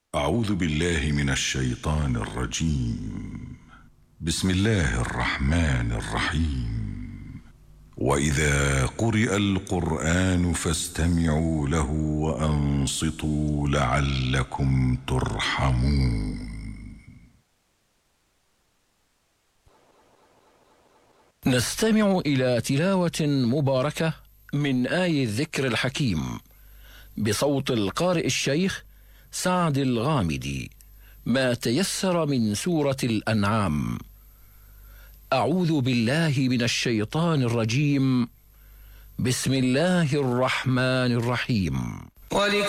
أعوذ بالله من الشيطان الرجيم. بسم الله الرحمن الرحيم. وإذا قرئ القرآن فاستمعوا له وأنصتوا لعلكم ترحمون. نستمع إلى تلاوة مباركة من آي الذكر الحكيم بصوت القارئ الشيخ سعد الغامدي، ما تيسر من سورة الأنعام. أعوذ بالله من الشيطان الرجيم. بسم الله الرحمن الرحيم.